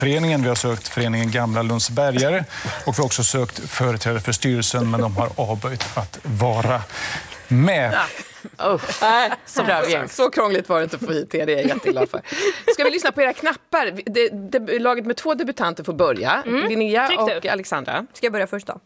föreningen, vi har sökt föreningen Gamla Lundsbergare och vi har också sökt företrädare för styrelsen, men de har avböjt att vara med. Så krångligt var det inte att få hit er, det är jag jätteglad för. Ska vi lyssna på era knappar? Laget med 2 debutanter får börja. Linnea och Alexandra. Ska jag börja först då?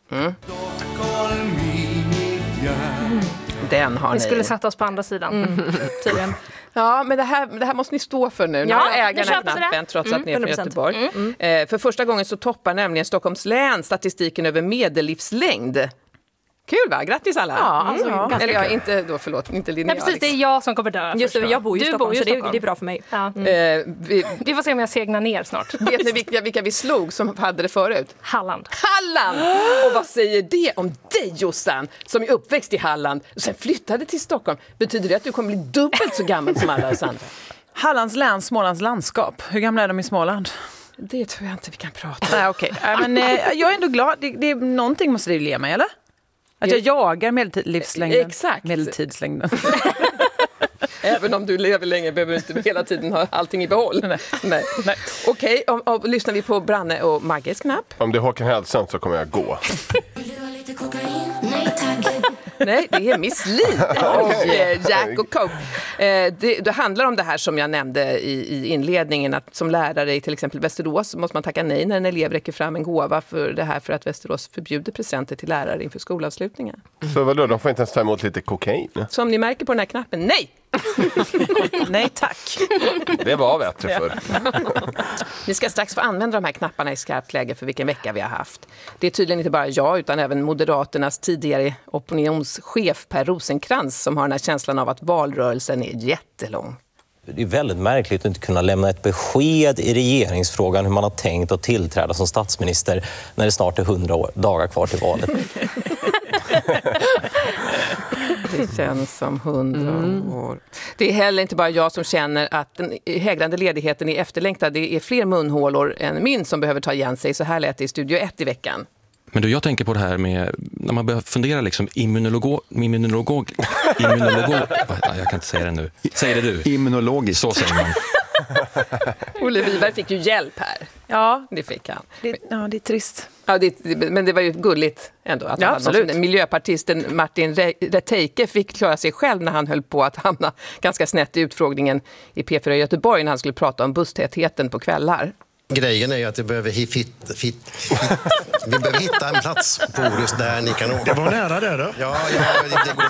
Den har ni. Vi skulle sätta oss på andra sidan, tydligen. Ja, men det här måste ni stå för nu. Ja, nu äger den här knappen, trots att ni är från Göteborg. För första gången så toppar nämligen Stockholms län statistiken över medellivslängd. Kul va? Grattis alla. Ja, Eller jag inte då, förlåt, inte Linnea. Nej, precis, det är jag som kommer dö. Just det, jag bor ju i Stockholm, så det är bra för mig. Ja. Vi får se om jag segnar ner snart. Vet ni vilka vi slog som hade det förut? Halland. Och vad säger det om dig, Jossan, som är uppväxt i Halland och sen flyttade till Stockholm? Betyder det att du kommer bli dubbelt så gammal som alla oss andra? Hallands län, Smålands landskap. Hur gamla är de i Småland? Det tror jag inte vi kan prata om. Nej, okej. Men jag är ändå glad. Någonting måste det ju le mig, eller? Att jag jagar medellivslängden. Exakt. Medeltidslängden. Även om du lever länge behöver du inte hela tiden ha allting i behåll. Nej. Okej, lyssnar vi på Branne och Magges knapp. Om det är Håkan Hellström så kommer jag gå. Nej, det är Miss Li och Jack och Coke. Det handlar om det här som jag nämnde i inledningen, att som lärare i till exempel Västerås måste man tacka nej när en elev räcker fram en gåva för det här, för att Västerås förbjuder presenter till lärare inför skolavslutningen. Så vadå, de får inte ens ta emot lite kokain? Som ni märker på den här knappen, nej! Nej tack. Det var bättre förr. Ni ska strax få använda de här knapparna i skarpt läge för vilken vecka vi har haft. Det är tydligen inte bara jag utan även Moderaternas tidigare opinionschef Per Rosenkrantz som har den här känslan av att valrörelsen är jättelång. Det är väldigt märkligt att inte kunna lämna ett besked i regeringsfrågan hur man har tänkt att tillträda som statsminister när det snart är 100 dagar kvar till valet. Det känns som 100 år. Det är heller inte bara jag som känner att den hägrande ledigheten är efterlängtad. Det är fler munhålor än min som behöver ta igen sig. Så här lät det i Studio 1 i veckan. Men då jag tänker på det här med när man börjar fundera liksom immunolog. Jag kan inte säga det nu. Säg det du. Immunologiskt. Så säger man. Olle Wiberg fick ju hjälp här. Ja, det fick han. Det är trist. Ja, men det var ju gulligt ändå. Att absolut. Miljöpartisten Martin Reteike fick klara sig själv när han höll på att hamna ganska snett i utfrågningen i P4 i Göteborg när han skulle prata om busstätheten på kvällar. Grejen är ju att vi behöver hitta en plats på Orust där ni kan åka. Det var nära det då. Ja, det går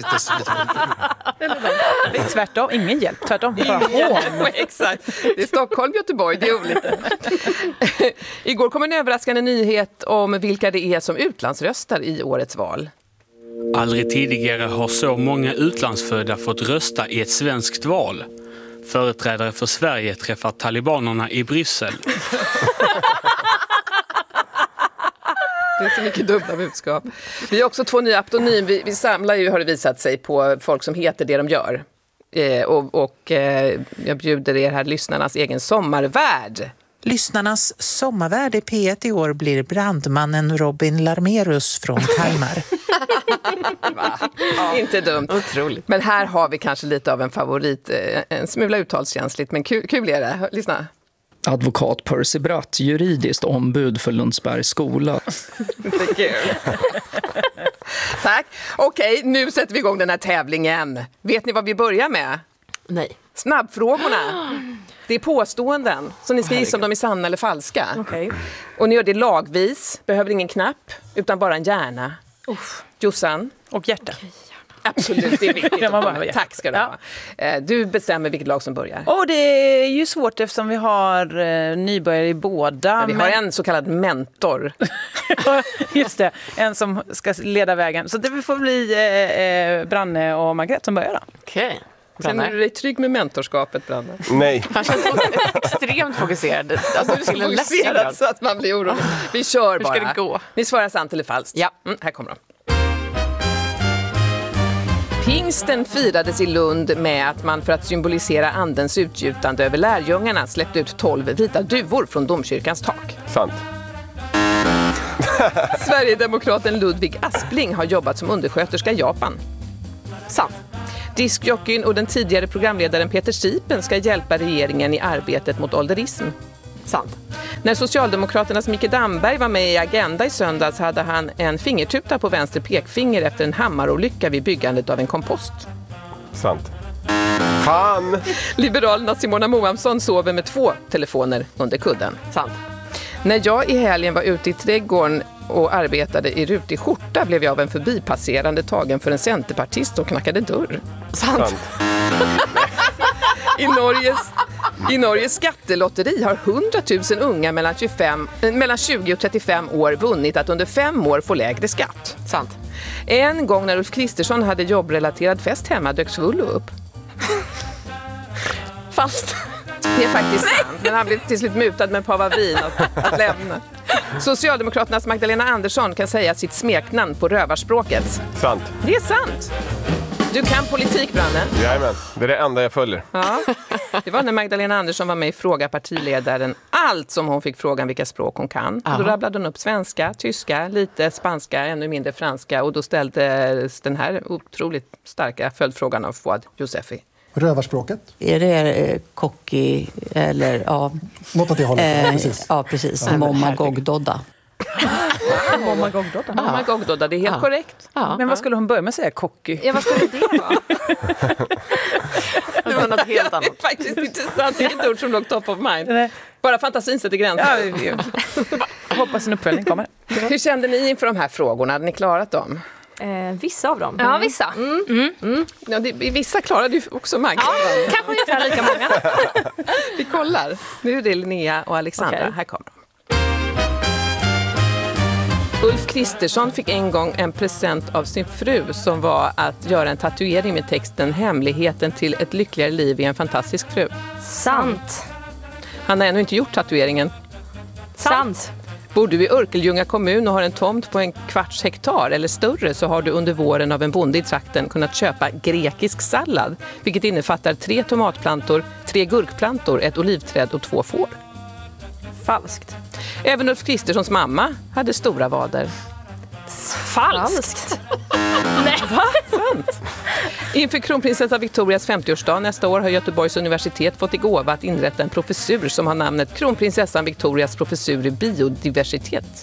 Det är tvärtom, ingen hjälp, tvärtom. Exakt, det är Stockholm, Göteborg, det är olika. Igår kom en överraskande nyhet om vilka det är som utlandsröstar i årets val. Aldrig tidigare har så många utlandsfödda fått rösta i ett svenskt val. Företrädare för Sverige träffar talibanerna i Bryssel. Det är så mycket dubbla budskap. Vi har också 2 nya aptonym. Vi samlar ju, har det visat sig, på folk som heter det de gör. Jag bjuder er här lyssnarnas egen sommarvärd. Lyssnarnas sommarvärd i P1 i år blir brandmannen Robin Larmerus från Kalmar. Inte dumt. Otroligt. Men här har vi kanske lite av en favorit. En smula uttalskänsligt, men kul är det. Lyssna. Advokat Percy Bratt, juridiskt ombud för Lundsbergs skola. Det är kul. Tack. Okej, nu sätter vi igång den här tävlingen. Vet ni vad vi börjar med? Nej. Snabbfrågorna. Det är påståenden, så ni ska gissa om de är sanna eller falska. Okay. Och ni gör det lagvis, behöver ingen knapp, utan bara en hjärna. Jossan. Och hjärta. Okay, absolut, det är viktigt. Tack ska du ha. Du bestämmer vilket lag som börjar. Det är ju svårt eftersom vi har nybörjare i båda. Vi har en så kallad mentor. Just det, en som ska leda vägen. Så det får bli Branne och Margret som börjar då. Okej. Känner du dig trygg med mentorskapet, Branne? Nej. Han känns extremt fokuserad. Alltså, du skulle fokuserad så att man blir orolig. Vi kör bara. Hur ska det gå? Ni svarar sant eller falskt. Ja. Här kommer de. Pingsten firades i Lund med att man för att symbolisera andens utgjutande över lärjungarna släppte ut 12 vita duvor från domkyrkans tak. Sant. Sverigedemokraten Ludvig Aspling har jobbat som undersköterska i Japan. Sant. Diskjockeyn och den tidigare programledaren Peter Sipen ska hjälpa regeringen i arbetet mot ålderism. Sant. När Socialdemokraternas Micke Damberg var med i Agenda i söndags hade han en fingertuta på vänster pekfinger efter en hammarolycka vid byggandet av en kompost. Sant. Fan! Liberalerna Simona Moamsson sover med 2 telefoner under kudden. Sant. När jag i helgen var ute i trädgården och arbetade i rutig skjorta blev jag av en förbipasserande tagen för en centerpartist som knackade dörr. Sant. I Norges skattelotteri har 100 000 unga mellan 20 och 35 år vunnit att under 5 år få lägre skatt. Sant. En gång när Ulf Kristersson hade jobbrelaterad fest hemma dök Svullo upp. Fast. Det är faktiskt sant, men han blev till slut mutad med ett par vin att lämna. Socialdemokraternas Magdalena Andersson kan säga sitt smeknamn på rövarspråket. Sant. Det är sant. Du kan politik, Branne. Jajamän, det är det enda jag följer. Ja, det var när Magdalena Andersson var med i Fråga partiledaren allt som hon fick frågan vilka språk hon kan. Då rabblade hon upp svenska, tyska, lite spanska, ännu mindre franska. Och då ställdes den här otroligt starka följdfrågan av Fouad Yousefi. Rövarspråket? Är det kocky eller ja... Något att det håller precis. Ja, precis. Momma Gogdodda. Momma Gogdodda. Momma Gogdodda, det är helt korrekt. Ja. Men vad skulle hon börja med att säga? Kocky? Ja, vad skulle det vara? Det var något helt annat. Det är faktiskt intressant. Det är ett ord som låg top of mind. Nej. Bara fantasin sätter gränser. Jag hoppas en uppföljning kommer. Hur kände ni inför de här frågorna? Hade ni klarat dem? Vissa av dem. Ja, vissa. Ja, vissa klarade ju också Magda. Ja, kanske ungefär lika många. Vi kollar. Nu är det Linnea och Alexandra. Okay. Här kommer de. Ulf Kristersson fick en gång en present av sin fru som var att göra en tatuering med texten "Hemligheten till ett lyckligare liv är en fantastisk fru". Sant. Han har ännu inte gjort tatueringen. Sant. Bor du i Örkelljunga kommun och har en tomt på 1/4 hektar eller större så har du under våren av en bonde i trakten kunnat köpa grekisk sallad, vilket innefattar 3 tomatplantor, 3 gurkplantor, 1 olivträd och 2 får. Falskt. Även Ulf Kristerssons mamma hade stora vader. Falskt. Nej, va? Sant. Inför kronprinsessa Victorias 50-årsdag nästa år har Göteborgs universitet fått i gåva att inrätta en professur som har namnet Kronprinsessan Victorias professur i biodiversitet.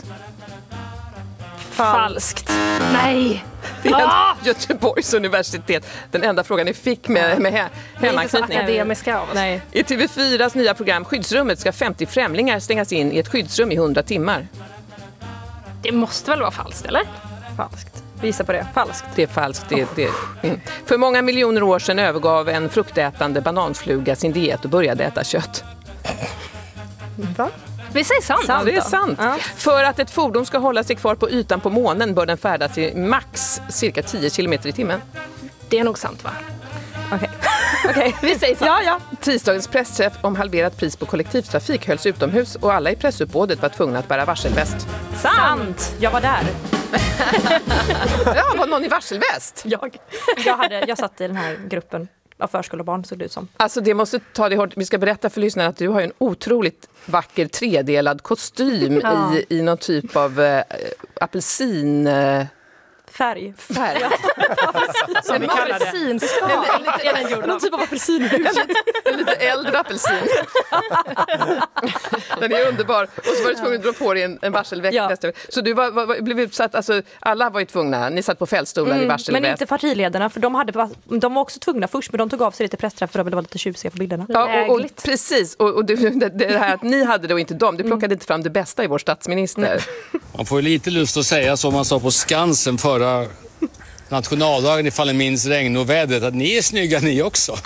Falskt. Nej. Det är Göteborgs universitet. Den enda frågan ni fick med hemanknytning. Akademiska av oss. Nej. I TV4s nya program Skyddsrummet ska 50 främlingar stängas in i ett skyddsrum i 100 timmar. Det måste väl vara falskt, eller? Falskt. Visa på det. Falskt. Det är falskt. För många miljoner år sedan övergav en fruktätande bananfluga sin diet och började äta kött. Va? Vi säger sant. Ja, det är sant. Ja. För att ett fordon ska hålla sig kvar på ytan på månen bör den färdas i max cirka 10 km i timmen. Det är nog sant, va? Okej, vi säger sant. Ja. Tisdagens pressträff om halverat pris på kollektivtrafik hölls utomhus och alla i pressuppbådet var tvungna att bära varselväst. Sant! Jag var där. Ja, var någon i varselväst? Jag satt i den här gruppen av förskolebarn, såg det ut som. Alltså det måste ta det hårt. Vi ska berätta för lyssnarna att du har en otroligt vacker tredelad kostym i någon typ av apelsin... Färg. Som vi kallar det. Någon typ av apelsin. En lite äldre apelsin. Den är underbar. Och så var du tvungen att dra på dig en varselväst. Ja. Så du blev utsatt, alltså alla var ju tvungna. Ni satt på fällstolar i varselväst. Men inte partiledarna, för de var också tvungna först, men de tog av sig lite pressträff för de ville vara lite tjusiga på bilderna. Ja, och precis. Och det här att ni hade det och inte de, det plockade inte fram det bästa i vår statsminister. Man får lite lust att säga som man sa på Skansen förra nationaldagen, ifall ni minns regnovädret, att ni är snygga ni också.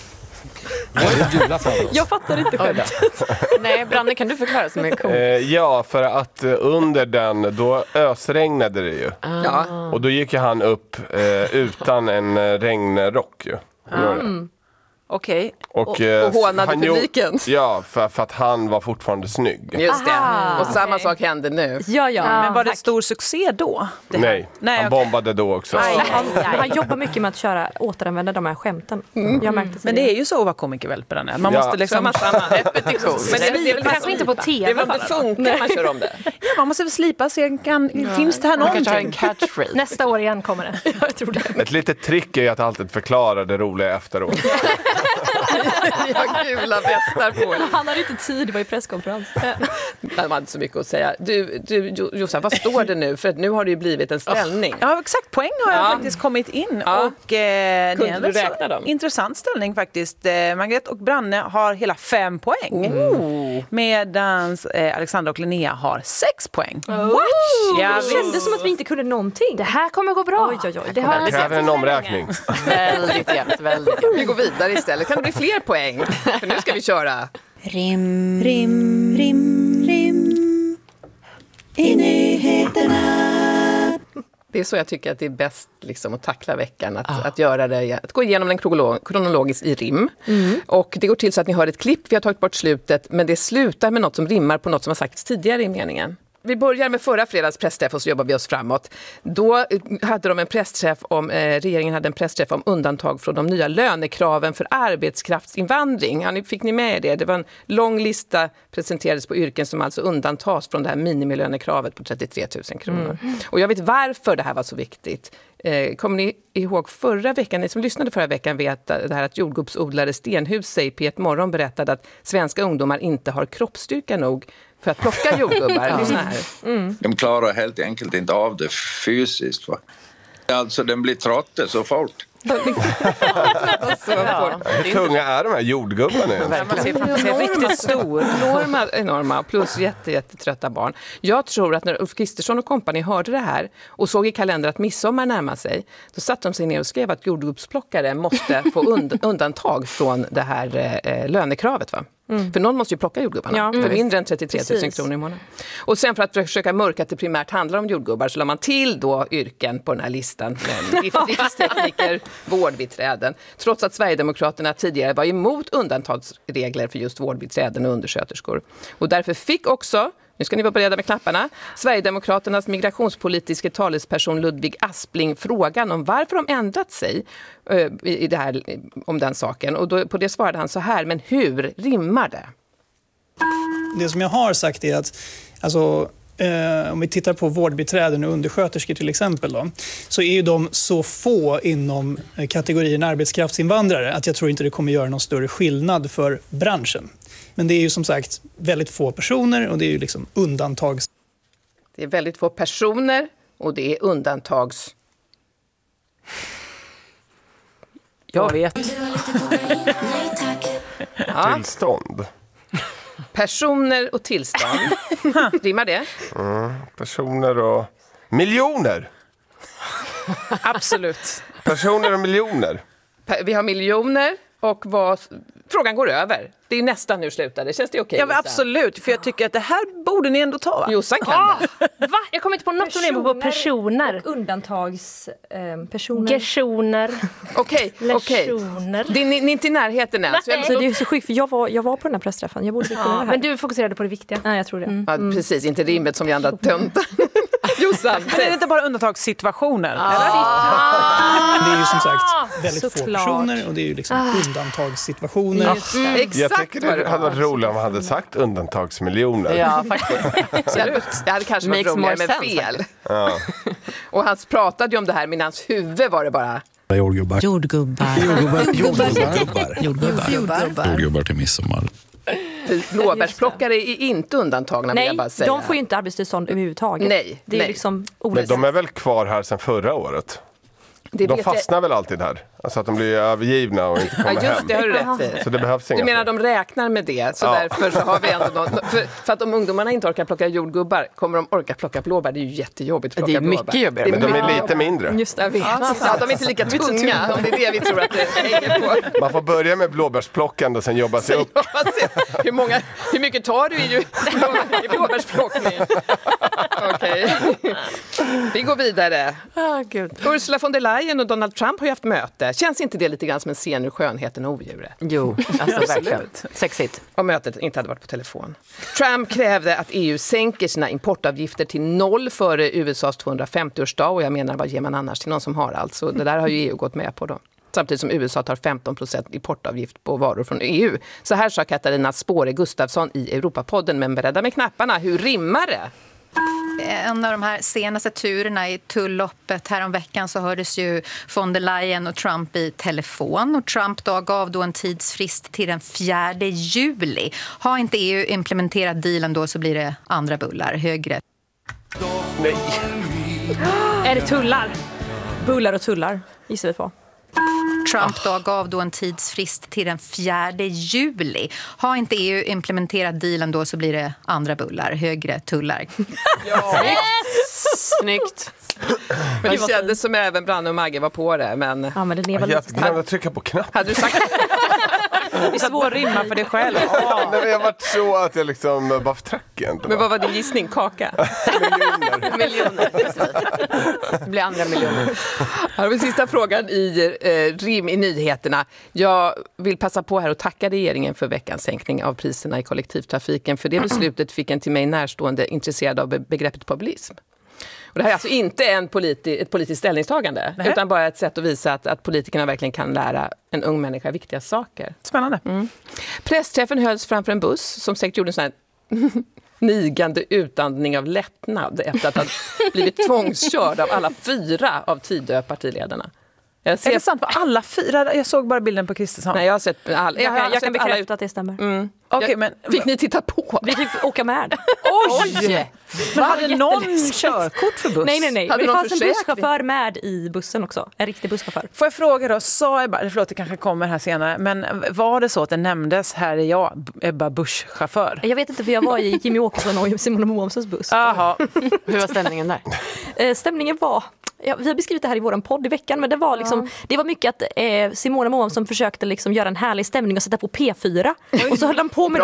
Jag fattar inte själv. Nej, Branne, kan du förklara som är cool? Ja, för att under den, då ösregnade det ju. Ja. Och då gick han upp utan en regnrock ju. Okej. Och hånade publiken. För att han var fortfarande snygg. Just det. Och samma sak hände nu. Ja. Men var det stor succé då? Nej, han bombade då också. Han jobbar mycket med att återanvända de här skämten. Jag märkte men det är ju så att vara komiker väl på den här. Man måste liksom... Samma repetition. Men det är väl kanske inte på tv. Det är väl det funkar man kör om det. Man måste väl slipa se, finns det här någonting? Kanske en catchphrase. Nästa år igen kommer det. Jag tror det. Ett litet trick är att alltid förklara det roliga efteråt. har gula västar på er. Han hade inte tid, det var ju presskonferens. Man hade så mycket att säga. Du Jossan, vad står det nu? För att nu har det ju blivit en ställning. Ja, exakt. Poäng har jag faktiskt kommit in. Ja. Och, det är Kunde du räkna dem? Intressant ställning faktiskt. Margret och Branne har hela 5 poäng. Medan Alexandra och Linnea har 6 poäng. What? Ja, det kändes som att vi inte kunde någonting. Det här kommer gå bra. Oj. Det har Det kräver en omräkning. Väldigt jämnt. Vi går vidare istället. Kan det bli fler poäng? För nu ska vi köra. Rim, rim, rim, rim. I nyheterna. Det är så jag tycker att det är bäst liksom, att tackla veckan. Att göra det, att gå igenom den kronologiskt i rim. Och det går till så att ni hör ett klipp. Vi har tagit bort slutet. Men det slutar med något som rimmar på något som har sagts tidigare i meningen. Vi börjar med förra fredags pressträff och så jobbar vi oss framåt. Då hade de en pressträff regeringen hade en pressträff om undantag från de nya lönekraven för arbetskraftsinvandring. Fick ni med det? Det var en lång lista presenterades på yrken som alltså undantas från det här minimilönekravet på 33 000 kronor. Och jag vet varför det här var så viktigt. Kommer ni ihåg förra veckan, ni som lyssnade förra veckan vet det här att jordgubbsodlare Stenhus i P1 Morgon berättade att svenska ungdomar inte har kroppsstyrka nog för att plocka jordgubbar. Lyssna här. De klarar helt enkelt inte av det fysiskt. Va? Alltså den blir trött så fort. Hur tunga är de här jordgubbarna? Man ser riktigt stor. Enorma, plus jättetrötta barn. Jag tror att när Ulf Kristersson och kompani hörde det här och såg i kalendern att midsommar närmar sig, då satte de sig ner och skrev att jordgubbsplockare måste få undantag från det här lönekravet. Va? För någon måste ju plocka jordgubbarna för mindre än 33 000 kronor i månaden. Och sen för att försöka mörka att det primärt handlar om jordgubbar så la man till då yrken på den här listan. Driftstekniker, vårdbiträden. Trots att Sverigedemokraterna tidigare var emot undantagsregler för just vårdbiträden och undersköterskor. Och därför fick också, nu ska ni vara beredda med knapparna, Sverigedemokraternas migrationspolitiska talesperson Ludvig Aspling frågan om varför de ändrat sig i det här, om den saken. Och då, på det svarade han så här, men hur rimmar det? Det som jag har sagt är att alltså, om vi tittar på vårdbiträden och undersköterskor till exempel då, så är ju de så få inom kategorin arbetskraftsinvandrare att jag tror inte det kommer göra någon större skillnad för branschen. Men det är ju som sagt väldigt få personer och det är ju liksom undantags... Det är väldigt få personer och det är undantags... Jag vet. Tillstånd. Personer och tillstånd. Rimmar det? Personer och... Miljoner! Absolut. Personer och miljoner. Vi har miljoner och frågan går över. Det är nästan nu slutade. Känns det okej? Ja, men absolut. För jag tycker att det här borde ni ändå ta. Jossan kan det. Va? Jag kommer inte på något som är på personer. Och undantagspersoner. Gestioner. Okej. Ni är inte i närheten än. Så det är så sjukt, för jag var på den här pressträffen. Jag borde kunna det här. Men du fokuserade på det viktiga. Ja, jag tror det. Ja, precis, inte rimmet som vi andra töntar. Jossan, men är det inte bara undantagssituationer? Det är ju som sagt väldigt få personer och det är ju liksom undantagssituationer. Exakt. Jag tycker det hade varit roligt om man hade sagt undantagsmiljoner. Ja, faktiskt. Det hade kanske varit roligare med fel. Ja. Och han pratade ju om det här, men hans huvud var det bara... Jordgubbar till midsommar. Blåbärsplockare är inte undantagna, vill jag bara säga. De får ju inte arbetstillstånd överhuvudtaget. Nej. Det är liksom men de är väl kvar här sedan förra året? De fastnar väl alltid här? Alltså att de blir övergivna och inte kommer hem. Just det, har du rätt i. Så det behövs inga. Du menar de räknar med det, så därför så har vi ändå för att om ungdomarna inte orkar plocka jordgubbar, kommer de orka plocka blåbär. Det är ju jättejobbigt att plocka blåbär. Det är mycket jobbigare. Men de är lite mindre. Just det, de är inte lika tunga, om det är det vi tror att det hänger på. Man får börja med blåbärsplockande och sen jobba sig upp. Hur mycket tar du i blåbärsplockning? Okej. Vi går vidare. Ursula von der Leyen och Donald Trump har ju haft möte. Känns inte det lite grann som en scen ur Skönheten och odjuret? Jo, alltså verkligen. Sexigt. Om mötet inte hade varit på telefon. Trump krävde att EU sänker sina importavgifter till 0 före USAs 250-årsdag. Och jag menar, vad ger man annars till någon som har allt? Så det där har ju EU gått med på då. Samtidigt som USA tar 15% importavgift på varor från EU. Så här sa Katarina Spåre Gustafsson i Europapodden. Men beredda med knapparna, hur rimmar det? En av de här senaste turerna i tulloppet häromveckan så hördes ju von der Leyen och Trump i telefon. Och Trump gav då en tidsfrist till den 4 juli. Har inte EU implementerat dealen då så blir det andra bullar, högre. Nej. Är det tullar? Bullar och tullar gissar vi på. Trump gav då en tidsfrist till den 4 juli. Har inte EU implementerat dealen då så blir det andra bullar, högre tullar. Ja. Snyggt. Men det kändes som även Branne och Magge var på det. Men... Ja, men det var jag glömde att trycka på knappen. Hade du sagt... Det är svår rimma för dig själv. Nej, men jag var så att jag liksom bara tracken. Men vad var din gissning? Kaka? Miljoner. Det blir andra miljoner. Här har vi sista frågan i rim i nyheterna. Jag vill passa på här och tacka regeringen för veckans sänkning av priserna i kollektivtrafiken. För det beslutet fick en till mig närstående intresserad av begreppet populism. Och det här är alltså inte ett politiskt ställningstagande. Nej. Utan bara ett sätt att visa att politikerna verkligen kan lära en ung människa viktiga saker. Spännande. Pressträffen hölls framför en buss som säkert gjorde en sån här nigande utandning av lättnad efter att ha blivit tvångskörd av alla 4 av Tidö-partiledarna. Är det sant? Var alla 4? Jag såg bara bilden på Kristersson. Nej, jag har sett alla. Jag kan bekräfta att det stämmer. Okay, men fick ni titta på? Vi fick åka med. Oj! Men hade någon körkort för buss? Nej. Men det fanns en busschaufför med i bussen också. En riktig busschaufför. Får jag fråga då, förlåt det kanske kommer här senare, men var det så att det nämndes här är jag, Ebba Busch-chaufför? Jag vet inte, för jag var i Jimmy Åkesson och Simon Moamsons buss. Jaha. Hur var stämningen där? Stämningen var... Ja, vi har beskrivit det här i våran podd i veckan, men det var liksom, det var mycket att Simona Moam som försökte liksom göra en härlig stämning och sätta på P4. Och så höll han på med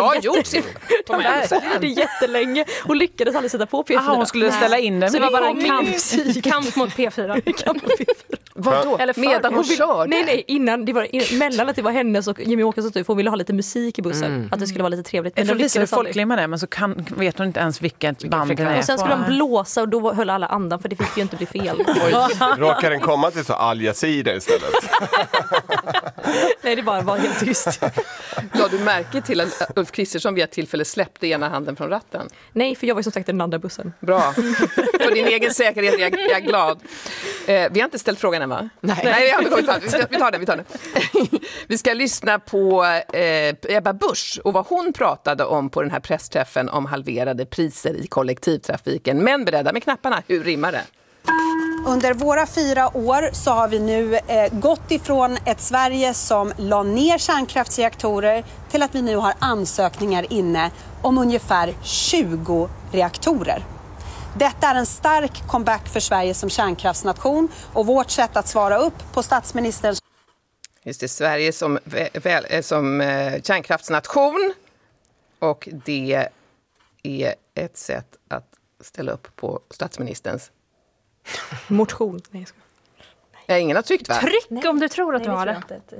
det jättelänge och lyckades aldrig sätta på P4. Hon skulle ställa in den. Så det var bara en kamp mot P4. Vadå? Eller medan hon körde? Nej, innan det var mellan att det var hennes och Jimmy Åkesson för hon ville ha lite musik i bussen. Att det skulle vara lite trevligt. Men visar hur folklimman är, men så vet hon inte ens vilket band det är. Och sen skulle de blåsa och då höll alla andan för det fick ju inte bli fel. Råkar den komma till så Al Jazeera istället? Nej, det bara var helt tyst. Ja, du märker till att Ulf Kristersson vid ett tillfälle släppte ena handen från ratten. Nej, för jag var ju som sagt den andra bussen. Bra. För din egen säkerhet jag är glad. Vi har inte ställt frågan än, va? Nej, vi tar den. Vi ska lyssna på Ebba Busch och vad hon pratade om på den här pressträffen om halverade priser i kollektivtrafiken. Men beredda med knapparna, hur rimmar det? Under våra 4 år så har vi nu gått ifrån ett Sverige som la ner kärnkraftsreaktorer till att vi nu har ansökningar inne om ungefär 20 reaktorer. Detta är en stark comeback för Sverige som kärnkraftsnation och vårt sätt att svara upp på statsministerns... Just det, Sverige som kärnkraftsnation och det är ett sätt att ställa upp på statsministerns motion. Nej, ingen har tryckt, va? Tryck om du tror att du har det.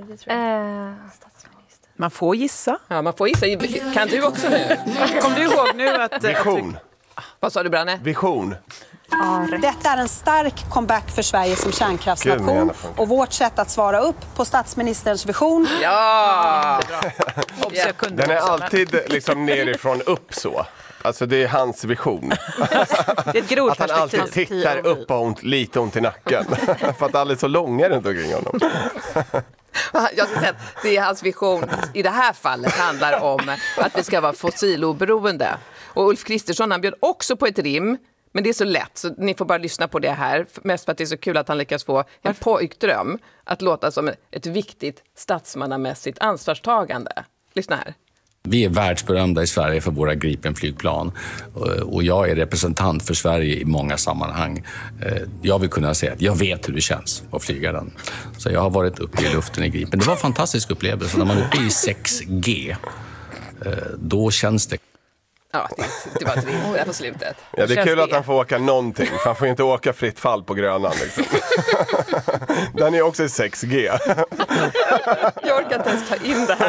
Man får gissa. Ja, man får gissa. Kan du också nu? Kom du ihåg nu att... Vision. Vad sa du, Branne? Vision. Detta är en stark comeback för Sverige som kärnkraftsnation och vårt sätt att svara upp på statsministerns vision. Ja! Den är alltid liksom nerifrån upp så. Alltså det är hans vision. Det är ett att han alltid tittar upp och har lite ont i nacken. För att alla är så långa runt omkring honom. Jag ska säga att det är hans vision. I det här fallet handlar om att vi ska vara fossiloberoende. Och Ulf Kristersson, han bjöd också på ett rim. Men det är så lätt, så ni får bara lyssna på det här. Mest för att det är så kul att han lyckas få en pojkdröm att låta som ett viktigt statsmannamässigt ansvarstagande. Lyssna här. Vi är världsberömda i Sverige för våra Gripen-flygplan och jag är representant för Sverige i många sammanhang. Jag vill kunna säga att jag vet hur det känns att flyga den. Så jag har varit uppe i luften i Gripen. Det var en fantastisk upplevelse. När man är uppe i 6G, då känns det... Ja, det var ett rim där på slutet. Ja, det är kul att han får åka någonting. För han får inte åka fritt fall på Grönan. Liksom. Den är också i 6G. Jag orkar inte ens ta in det här.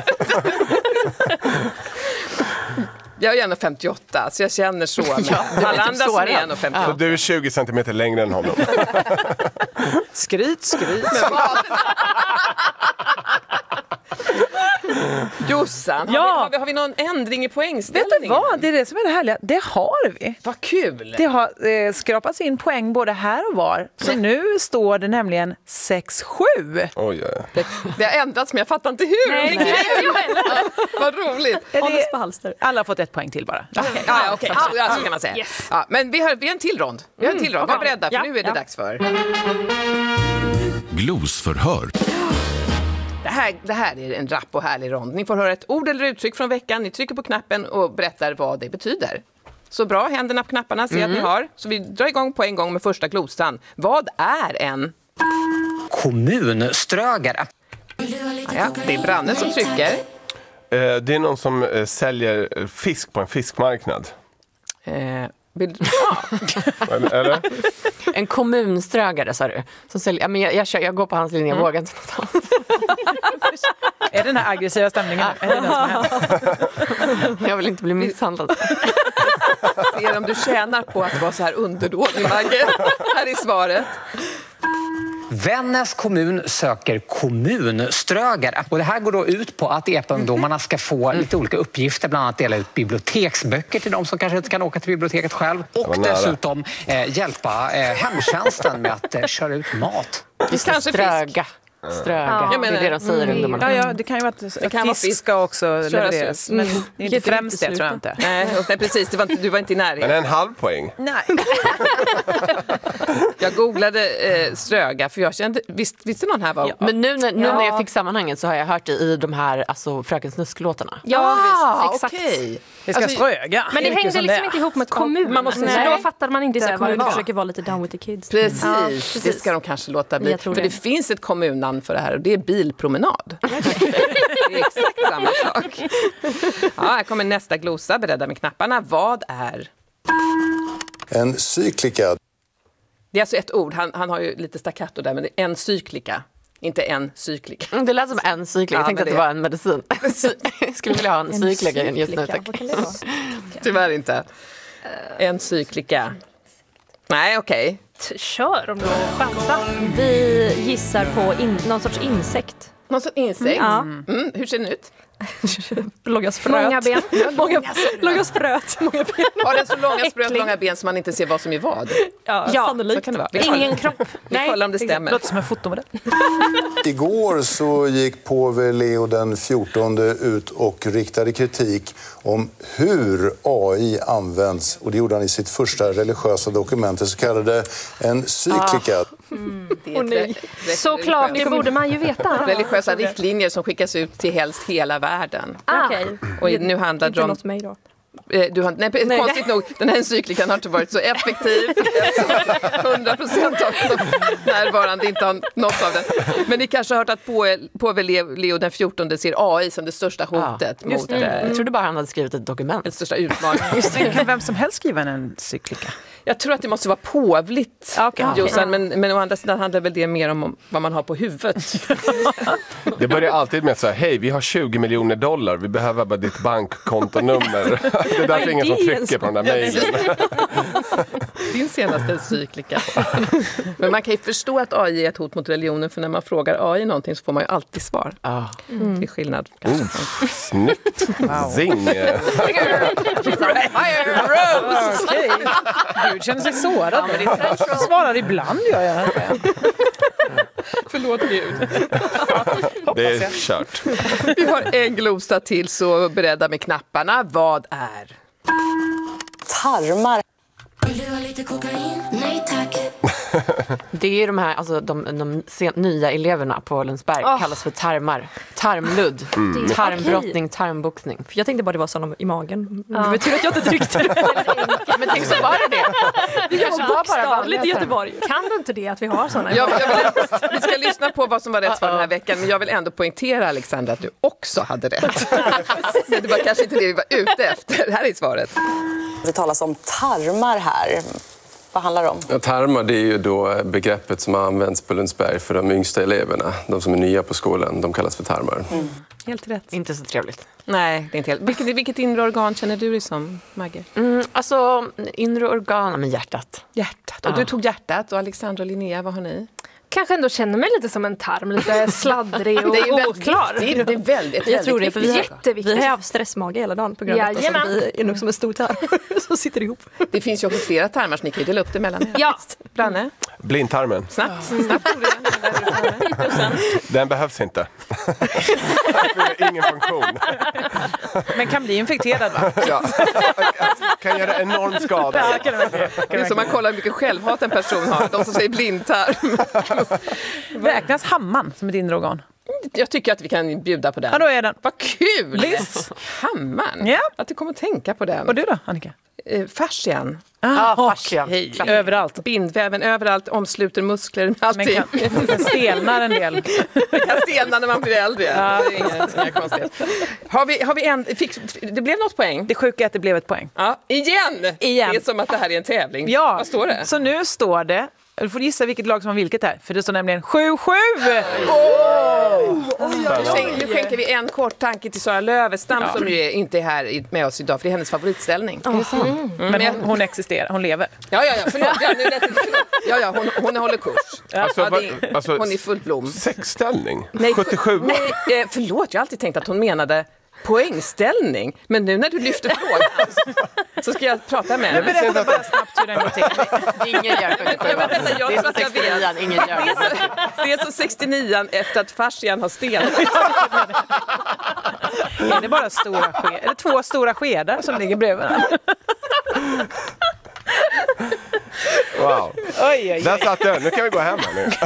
Jag är 1,58 så jag känner så. Alla andra som är 1,58. Så du är 20 centimeter längre än honom. Skryt. Jossan, har vi någon ändring i poängställningen? Vet du vad? Det är det som är det härliga. Det har vi. Vad kul! Det har skrapats in poäng både här och var. Så nu står det nämligen 6-7. Oj, det har ändrats, men jag fattar inte hur. Nej. Vad roligt. Alla har fått 1 poäng till bara. Okej. Så kan man säga. Yes. Ja, men vi har en till rond. Var beredda, för nu är det dags för glosförhör. Det här är en rapp och härlig rond. Ni får höra ett ord eller uttryck från veckan. Ni trycker på knappen och berättar vad det betyder. Så bra, händerna på knapparna ser att ni har. Så vi drar igång på en gång med första glosan. Vad är en kommunströgare? Ja, det är Branne som trycker. Det är någon som säljer fisk på en fiskmarknad. Eller? En kommunströgare, sa du. Som säljer, men jag går på hans linje, jag vågar inte något annat. Är den här aggressiva stämningen? Är det den som händer? Jag vill inte bli misshandlad. Ser om du tjänar på att vara så här underdånig, Magge. Här är svaret. Vännäs kommun söker kommunströgare. Och det här går då ut på att EPA-ungdomarna ska få lite olika uppgifter, bland annat dela ut biblioteksböcker till de som kanske inte kan åka till biblioteket själv. Och dessutom hjälpa hemtjänsten med att köra ut mat. Ströga. Ströga. Ja, det är det de säger, ungdomarna. Ja, det kan ju vara att fisk ska också levereras. Men det är inte främst det, tror jag inte. Nej, precis. Du var inte i närheten. Men 1,5 poäng. Nej. Jag googlade ströga, för jag kände, visste någon här var... Men nu när jag fick sammanhanget så har jag hört det i de här Fröken Snusk-låtarna. Ja, exakt. Okay. Vi ska ströga. Men det hängde liksom inte ihop med kommun. Man måste, då fattar man inte vad det var. Försöker vara lite down with the kids. Precis. Det ska de kanske låta bli. För det finns ett kommunnamn för det här och det är bilpromenad. Det är exakt samma sak. Ja, här kommer nästa glosa, beredda med knapparna. Vad är? En cyklika. Det är alltså ett ord. Han har ju lite staccato där, men det är en cyklika. Inte en cyklika. Det lät som en cyklika. Jag tänkte att det var en medicin. Skulle vilja ha en cyklika just nu. Tyvärr inte. En cyklika. Nej, okej. Kör om du chansar. Vi gissar på någon sorts insekt. Någon sorts insekt? Ja. Hur ser den ut? Långas fröt. Många ben. Långas fröt. Många ben. Har den så långa spröt, långa ben som man inte ser vad som är vad? Ja, så kan det vara. Ingen kropp. Vi kollar om det stämmer. Låter som en fotomodell. Igår så gick påve Leo den 14 ut och riktade kritik om hur AI används. Och det gjorde han i sitt första religiösa dokument, det så kallade encyklika. Såklart, det borde man ju veta. Religiösa riktlinjer som skickas ut till helst hela världen. Okej. Och nu handlar det om... något mig då. Konstigt nog, den här encyklikan har inte varit så effektiv. 100% av de närvarande inte har något av den. Men ni kanske har hört att påve Leo den 14 ser AI som det största hotet mot... Jag trodde bara han hade skrivit ett dokument. Den största utmaningen. Kan vem som helst skriva en encyklika? Jag tror att det måste vara påvligt, Jossan, men å andra sidan handlar väl det mer om vad man har på huvudet. Det börjar alltid med så här: hej, vi har $20 miljoner, vi behöver bara ditt bankkontonummer. Det är därför ingen som trycker på den där mejlen. Din senaste encyklika. Men man kan ju förstå att AI är ett hot mot religionen, för när man frågar AI någonting så får man ju alltid svar. Till skillnad kanske. Snyggt. Wow. Zing. Gud känner sig sårad. Jag svarar ibland, gör jag. Förlåt Gud. Det är kört. Vi har en glosa till, så beredda med knapparna. Vad är? Tarmar. Vill du ha lite kokain? Nej tack. Det är de här, alltså de nya eleverna på Lundsberg kallas för tarmar. Tarmludd, tarmbrottning, tarmboxning. För jag tänkte bara det var sådana i magen. Det betyder att jag inte tryckte det. Men tänk så var det. Det kanske var bara lite Göteborg. Kan du inte det att vi har sådana? Vi ska lyssna på vad som var rätt för den här veckan, men jag vill ändå poängtera, Alexandra, att du också hade rätt. Men det var kanske inte det vi var ute efter. Här är svaret. Det talas om tarmar här. Vad handlar det om? Ja, tarmar, det är ju då begreppet som används på Lundsberg för de yngsta eleverna. De som är nya på skolan, de kallas för tarmar. Helt rätt. Inte så trevligt. Nej, det är inte helt. Vilket inre organ känner du dig som, Magge? Alltså, inre organ, men hjärtat. Hjärtat. Och du tog hjärtat, och Alexandra och Linnea, vad har ni? kanske ändå känner mig lite som en tarm, lite sladdrig och oklar. Det är väldigt, jag tror det, för jätteviktigt. Vi har haft stressmage hela dagen på grund av att vi är nog som en stor tarm som sitter ihop. Det finns ju också flera tarmar, så ni kan ju dela upp det mellan er. Ja. Branne? Blindtarmen. Snabbt. Den behövs inte. Ingen funktion. Men kan bli infekterad, va? Ja. Kan göra enorm skada. Det är som man kollar hur mycket självhat en person har. De som säger blindtarm. Räknas hamman som ett inre organ? Jag tycker att vi kan bjuda på den. Ja, då är den. Vad kul! Visst. Hamman. Ja. Att du kommer att tänka på den. Och du då, Annika? Fascian. Fascian. Överallt. Bindväven överallt, omsluter muskler, allting. Men stelnar en del. Det kan stelna när man blir äldre. Ja. Det är inga konstigt. Har vi det blev något poäng? Det sjuka är att det blev ett poäng. Ja. Igen! Det är som att det här är en tävling. Ja. Vad står det? Så nu står det... Du får gissa vilket lag som har vilket här. För det står nämligen 7-7! Nu skänker vi en kort tanke till Sara Lövestam som ju inte är här med oss idag, för det är hennes favoritställning. Men hon existerar, hon lever. Ja, förlåt. Hon håller kurs. Hon är fullt blom. Sexställning? Nej, 77? Nej, förlåt, jag har alltid tänkt att hon menade poängställning. Men nu när du lyfter frågan så ska jag prata med henne. Berätta bara snabbt hur den går till. Ingen gör 77. Det är så 69 efter att fascian har stelnat. Är det bara två stora skedar som ligger bredvid den? Wow. Oj. Där satt den. Nu kan vi gå hem här nu.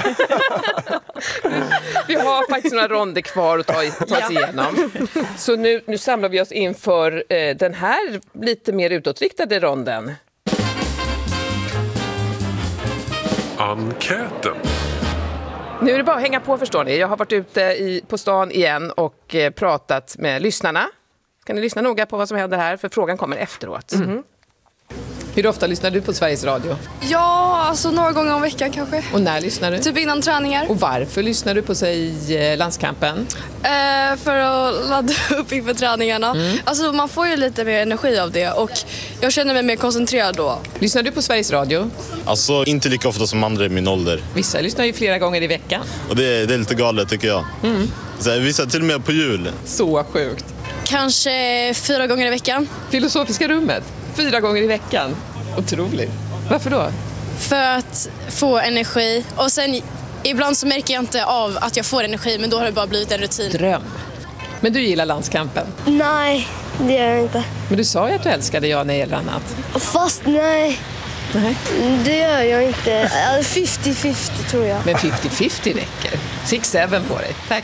Vi har faktiskt några ronder kvar att ta oss igenom. Så nu samlar vi oss inför den här lite mer utåtriktade ronden. Enkäten. Nu är det bara att hänga på, förstår ni. Jag har varit ute på stan igen och pratat med lyssnarna. Kan ni lyssna noga på vad som händer här? För frågan kommer efteråt. Mm. Hur ofta lyssnar du på Sveriges Radio? Ja, alltså några gånger om veckan kanske. Och när lyssnar du? Typ innan träningar. Och varför lyssnar du på landskampen? För att ladda upp inför träningarna. Alltså man får ju lite mer energi av det och jag känner mig mer koncentrerad då. Lyssnar du på Sveriges Radio? Alltså inte lika ofta som andra i min ålder. Vissa lyssnar ju flera gånger i veckan. Och det är lite galet tycker jag. Så vissa till och med på jul. Så sjukt. Kanske 4 gånger i veckan. Filosofiska rummet? 4 gånger i veckan? Otroligt. Varför då? För att få energi. Och sen ibland så märker jag inte av att jag får energi, men då har det bara blivit en rutin. Dröm. Men du gillar landskampen? Nej, det gör jag inte. Men du sa ju att du älskade nej eller annat. Fast nej. Nej. Det gör jag inte. 50-50 tror jag. Men 50-50 räcker. 6-7 på dig. Tack.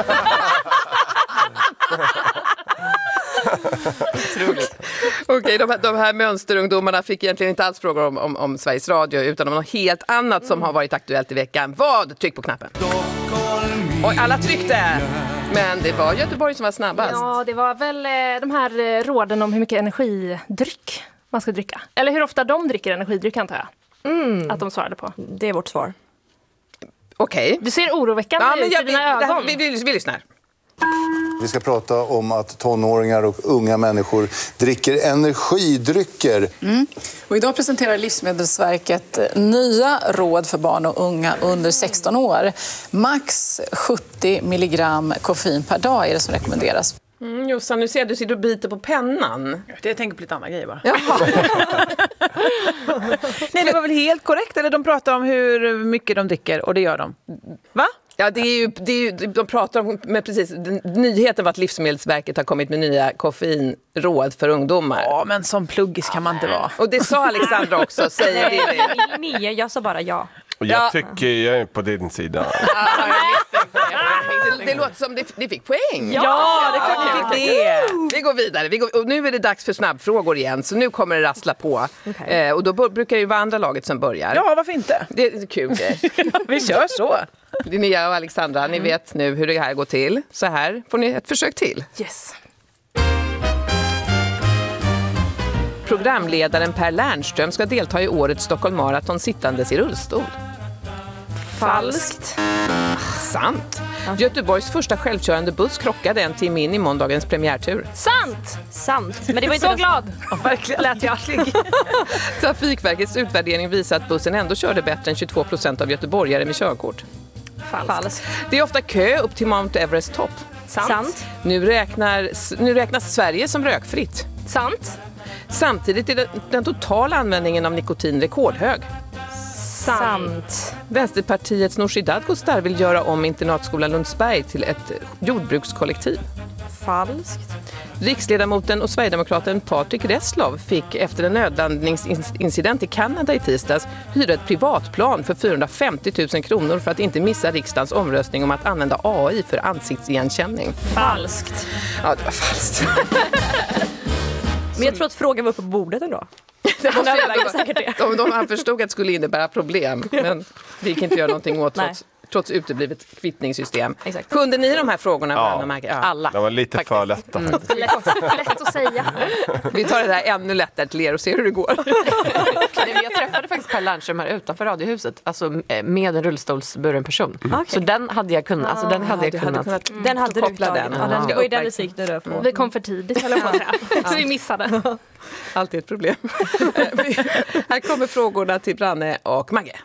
Okej, de här mönsterungdomarna fick egentligen inte alls frågor om Sveriges Radio utan om något helt annat som har varit aktuellt i veckan. Vad? Tryck på knappen. Och alla tryckte! Men det var Göteborg som var snabbast. Ja, det var väl de här råden om hur mycket energidryck man ska dricka. Eller hur ofta de dricker energidryck, antar jag. Att de svarade på. Det är vårt svar. Okej. Du ser oroväckande ut i dina ögon. Vi lyssnar. Vi ska prata om att tonåringar och unga människor dricker energidrycker. Och idag presenterar Livsmedelsverket nya råd för barn och unga under 16 år. Max 70 milligram koffein per dag är det som rekommenderas. Jossan, nu ser du biter på pennan. Jag tänker på lite andra grejer bara. Jaha. Nej, det var väl helt korrekt. Eller de pratar om hur mycket de dricker och det gör de. Va? Ja, det är ju, de pratar om, men precis, nyheten var att Livsmedelsverket har kommit med nya koffeinråd för ungdomar. Ja, men som pluggis kan man inte vara. Och det sa Alexandra också, säger det. Jag sa bara ja. Och jag tycker jag är på din sida. Det låter som det fick poäng. Ja, det är klart ni fick det. Vi går vidare. Och nu är det dags för snabbfrågor igen. Så nu kommer det rassla på. Okay. Och då brukar det ju vara andra laget som börjar. Ja, varför inte? Det är kul. Vi kör så. Linnea och Alexandra, ni vet nu hur det här går till. Så här får ni ett försök till. Yes. Programledaren Per Lernström ska delta i årets Stockholm Marathon sittandes i rullstol. Falskt. Sant. Göteborgs första självkörande buss krockade en timme in i måndagens premiärtur. Sant! Men det var inte så glad. Verkligen. Lät jag. Trafikverkets utvärdering visar att bussen ändå körde bättre än 22% av göteborgare med körkort. Falskt. Det är ofta kö upp till Mount Everest topp. Sant. Nu räknas Sverige som rökfritt. Sant. Samtidigt är den totala användningen av nikotin rekordhög. Sant. Vänsterpartiets Nooshi Dadgostar vill göra om internatskolan Lundsberg till ett jordbrukskollektiv. Falskt. Riksledamoten och sverigedemokraten Patrik Reslow fick efter en nödlandningsincident i Kanada i tisdags hyra ett privatplan för 450 000 kronor för att inte missa riksdagens omröstning om att använda AI för ansiktsigenkänning. Falskt. Ja, det var falskt. Men jag tror att frågan var uppe på bordet ändå. Han förstod att det skulle innebära problem, men det gick inte att göra någonting åt trots uteblivet kvittningssystem. Exakt. Kunde ni de här frågorna? Alla. De var lite för lätta faktiskt. Lätt att säga. Vi tar det där ännu lättare till er och ser hur det går. Jag träffade faktiskt Per Lernström här utanför Radiohuset, alltså med en rullstolsburen person. Så den hade jag kunnat, alltså den hade jag kunnat. Den hade du koppla den. Ja, den var i den musik du rör på. Vi kom för tidigt, höll jag på att säga. Så vi missade. Alltid ett problem. Här kommer frågorna till Branne och Magge.